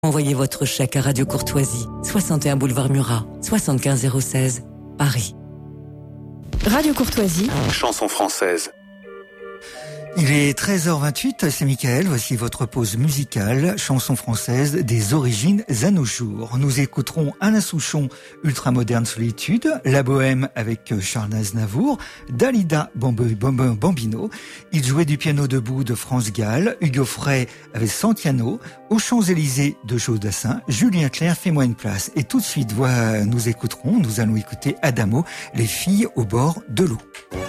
Envoyez votre chèque à Radio Courtoisie, 61 boulevard Murat, 75 016, Paris. Radio Courtoisie. Chanson française. Il est 13h28, c'est Mickaël, voici votre pause musicale, chanson française des origines à nos jours. Nous écouterons Alain Souchon, Ultramoderne Solitude, La Bohème avec Charles Aznavour, Dalida Bambino, il jouait du piano debout de France Gall, Hugo Frey avec Santiano, aux Champs-Élysées de Joe Dassin, Julien Clerc, Fais-moi une place. Et tout de suite, nous allons écouter Adamo, Les filles au bord de l'eau.